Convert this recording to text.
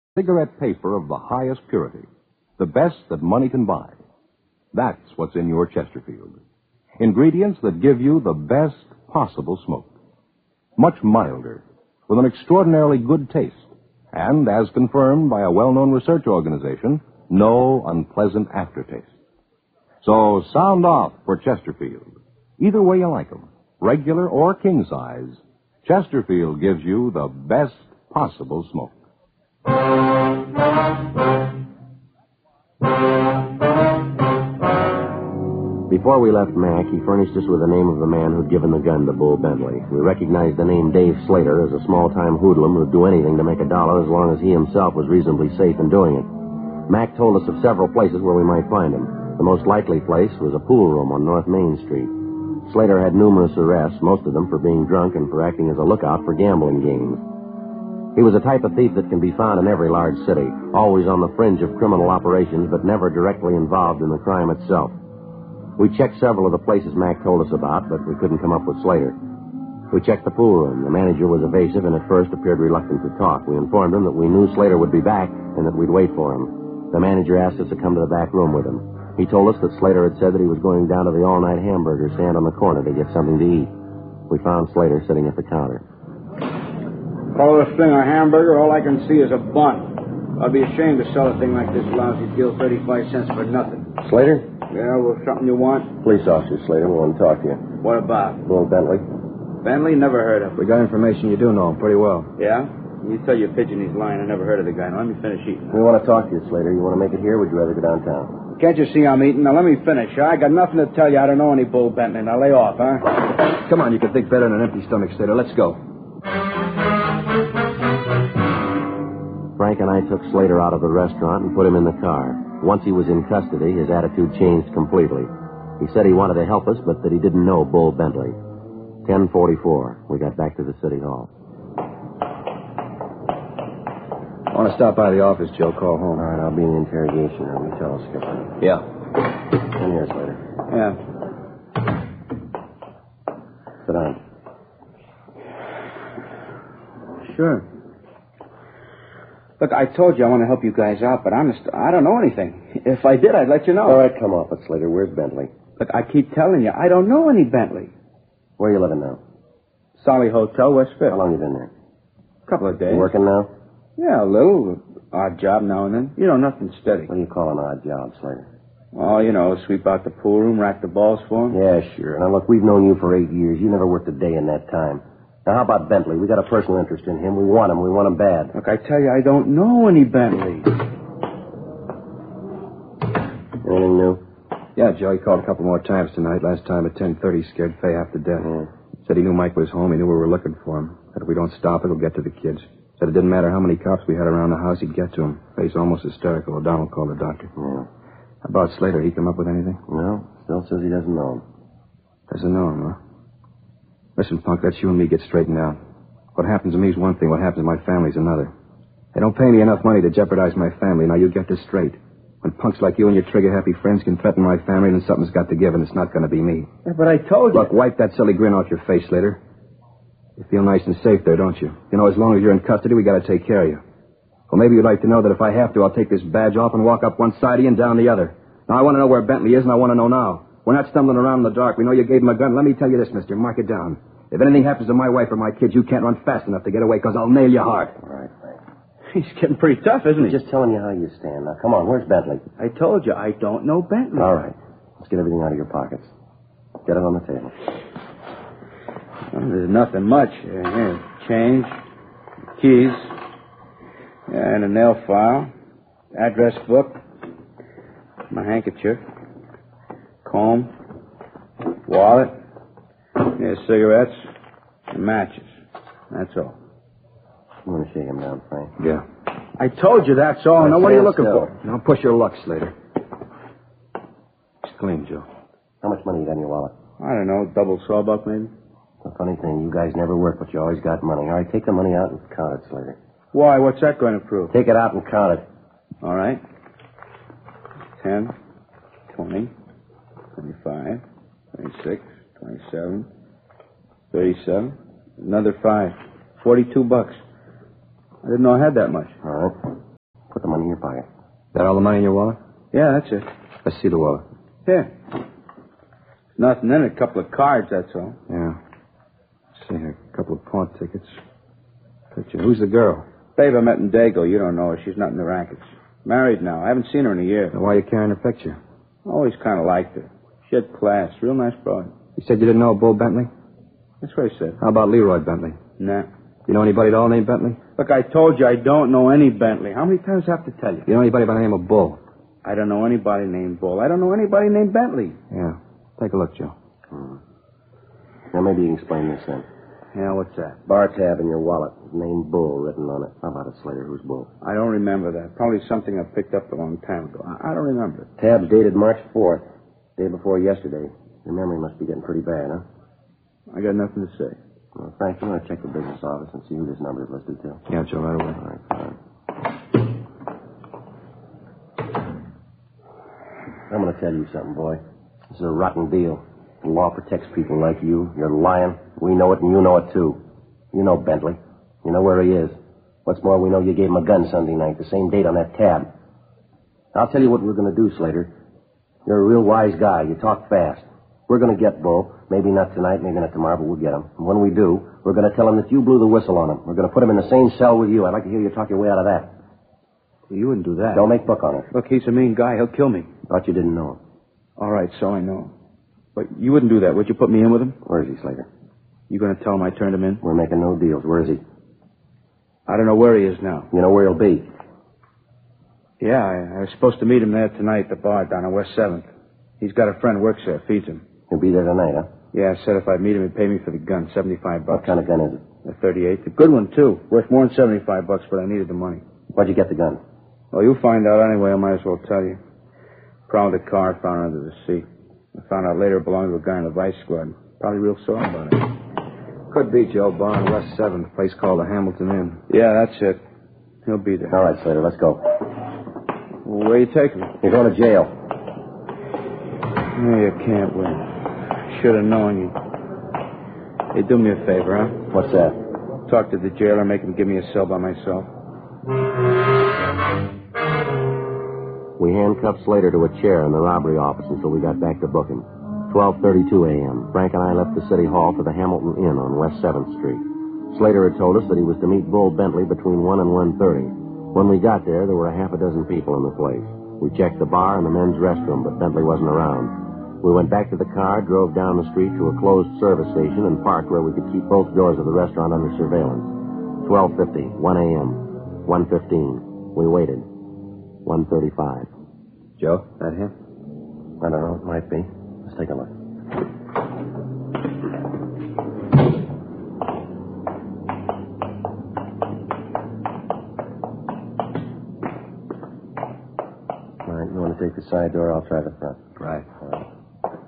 cigarette paper of the highest purity, the best that money can buy. That's what's in your Chesterfield. Ingredients that give you the best possible smoke. Much milder, with an extraordinarily good taste, and, as confirmed by a well-known research organization, no unpleasant aftertaste. So sound off for Chesterfield. Either way you like them, regular or king size, Chesterfield gives you the best possible smoke. Before we left Mac, he furnished us with the name of the man who'd given the gun to Bull Bentley. We recognized the name Dave Slater as a small-time hoodlum who'd do anything to make $1 as long as he himself was reasonably safe in doing it. Mac told us of several places where we might find him. The most likely place was a pool room on North Main Street. Slater had numerous arrests, most of them for being drunk and for acting as a lookout for gambling games. He was a type of thief that can be found in every large city, always on the fringe of criminal operations, but never directly involved in the crime itself. We checked several of the places Mac told us about, but we couldn't come up with Slater. We checked the pool room. The manager was evasive and at first appeared reluctant to talk. We informed him that we knew Slater would be back and that we'd wait for him. The manager asked us to come to the back room with him. He told us that Slater had said that he was going down to the all-night hamburger stand on the corner to get something to eat. We found Slater sitting at the counter. Call it a string of hamburger, all I can see is a bun. I'd be ashamed to sell a thing like this lousy deal, 35 cents for nothing. Slater? Yeah, well, something you want? Police officer, Slater. We want to talk to you. What about? Bull Bentley. Bentley? Never heard of him. We got information you do know him pretty well. Yeah? You tell your pigeon he's lying. I never heard of the guy. Now, let me finish eating. We want to talk to you, Slater. You want to make it here, or would you rather go downtown? Can't you see I'm eating? Now, let me finish. I got nothing to tell you. I don't know any Bull Bentley. Now, lay off, huh? Come on, you can think better than an empty stomach, Slater. Let's go. Frank and I took Slater out of the restaurant and put him in the car. Once he was in custody, his attitude changed completely. He said he wanted to help us, but that he didn't know Bull Bentley. 10:44. We got back to the city hall. I want to stop by the office, Joe. Call home. All right, I'll be in the interrogation room. You tell us, Skipper. Yeah. Come here, Slater. Yeah. Sit down. Sure. Look, I told you I want to help you guys out, but honest, I don't know anything. If I did, I'd let you know. All right, come off it, Slater. Where's Bentley? Look, I keep telling you, I don't know any Bentley. Where are you living now? Solly Hotel, West Fifth. How long you been there? A couple of days. You working now? Yeah, a little. Odd job now and then. You know, nothing steady. What do you call an odd job, Slater? Oh, you know, sweep out the pool room, rack the balls for him. Yeah, sure. Now, look, we've known you for 8 years. You never worked a day in that time. Now, how about Bentley? We got a personal interest in him. We want him. We want him bad. Look, I tell you, I don't know any Bentley. Anything new? Yeah, Joe, he called a couple more times tonight. Last time at 10:30, scared Fay half to death. Yeah. Said he knew Mike was home. He knew we were looking for him. Said if we don't stop it, we'll get to the kids. Said it didn't matter how many cops we had around the house, he'd get to him. Fay's almost hysterical. O'Donnell called the doctor. Yeah. How about Slater? He come up with anything? No, still says he doesn't know him. Doesn't know him, huh? Listen, Punk, that's you and me get straightened out. What happens to me is one thing. What happens to my family's another. They don't pay me enough money to jeopardize my family. Now, you get this straight. When punks like you and your trigger-happy friends can threaten my family, then something's got to give, and it's not going to be me. Yeah, but I told you. Look, wipe that silly grin off your face, Slater. You feel nice and safe there, don't you? You know, as long as you're in custody, we got to take care of you. Well, maybe you'd like to know that if I have to, I'll take this badge off and walk up one side of you and down the other. Now, I want to know where Bentley is, and I want to know now. We're not stumbling around in the dark. We know you gave him a gun. Let me tell you this, mister. Mark it down. If anything happens to my wife or my kids, you can't run fast enough to get away, because I'll nail you hard. All right, Frank. He's getting pretty tough, isn't he? Just telling you how you stand. Now, come on, where's Bentley? I told you, I don't know Bentley. All right. Let's get everything out of your pockets. Get it on the table. Well, there's nothing much. Here, change, keys, and a nail file, address book, my handkerchief, comb, wallet, cigarettes, and matches. That's all. You want to shake him down, Frank? Yeah. I told you that's all. Now, what are you looking for? Now, push your luck, Slater. It's clean, Joe. How much money you got in your wallet? I don't know, double sawbuck maybe? The funny thing, you guys never work, but you always got money. All right, take the money out and count it, Slater. Why? What's that going to prove? Take it out and count it. All right. 10, 20, 25, 26, 27, 37, another 5. $42. I didn't know I had that much. All right. pocket. That all the money in your wallet? Yeah, that's it. Let's see the wallet. Here. Nothing in it. A couple of cards, that's all. Yeah. Let's see here. A couple of pawn tickets. Picture. Who's the girl? Babe I met in Dago. You don't know her. She's not in the rackets. Married now. I haven't seen her in a year. Now, why are you carrying her picture? Always kind of liked her. She had class. Real nice broad. You said you didn't know Bull Bentley? That's what I said. How about Leroy Bentley? Nah. You know anybody at all named Bentley? Look, I told you I don't know any Bentley. How many times do I have to tell you? You know anybody by the name of Bull? I don't know anybody named Bull. I don't know anybody named Bentley. Yeah. Take a look, Joe. Now, maybe you can explain this then. Yeah, what's that? Bar tab in your wallet. Name Bull written on it. How about it, Slater? Who's Bull? I don't remember that. Probably something I picked up a long time ago. I don't remember it. Tab's dated March 4th. Day before yesterday. Your memory must be getting pretty bad, huh? I got nothing to say. Well, Frank, you want to check the business office and see who this number is listed to? Yeah, Joe, right away. All right, fine. I'm going to tell you something, boy. This is a rotten deal. The law protects people like you. You're lying. We know it, and you know it, too. You know Bentley. You know where he is. What's more, we know you gave him a gun Sunday night, the same date on that tab. I'll tell you what we're going to do, Slater. You're a real wise guy. You talk fast. We're going to get Bull. Maybe not tonight, maybe not tomorrow, but we'll get him. And when we do, we're going to tell him that you blew the whistle on him. We're going to put him in the same cell with you. I'd like to hear you talk your way out of that. You wouldn't do that. Don't make book on it. Look, he's a mean guy. He'll kill me. Thought you didn't know him. All right, so I know. But you wouldn't do that. Would you put me in with him? Where is he, Slater? You going to tell him I turned him in? We're making no deals. Where is he? I don't know where he is now. You know where he'll be? Yeah, I was supposed to meet him there tonight at the bar down on West 7th. He's got a friend who works there, feeds him. He'll be there tonight, huh? Yeah, I said if I'd meet him, he'd pay me for the gun, $75. What kind of gun is it? A 38. A good one, too. Worth more than $75, but I needed the money. Where'd you get the gun? Well, you'll find out anyway. I might as well tell you. Prowled the car, found it under the seat. I found out later it belonged to a guy in the Vice Squad. Probably real sore about it. Could be Joe Bar on West 7th, place called the Hamilton Inn. Yeah, that's it. He'll be there. All right, Slater, let's go. Well, where you taking me? You're going to jail. Yeah, you can't win. Should have known you. Hey, do me a favor, huh? What's that? Talk to the jailer, make him give me a cell by myself. We handcuffed Slater to a chair in the robbery office until we got back to booking. 12:32 a.m. Frank and I left the city hall for the Hamilton Inn on West 7th Street. Slater had told us that he was to meet Bull Bentley between 1 and 1:30. When we got there were a half a dozen people in the place. We checked the bar and the men's restroom, but Bentley wasn't around. We went back to the car, drove down the street to a closed service station, and parked where we could keep both doors of the restaurant under surveillance. 12:50, 1 a.m., 1:15. We waited. 1:35. Joe, that him? I don't know. It might be. Let's take a look. All right, you want to take the side door? I'll try the front. Right. All right.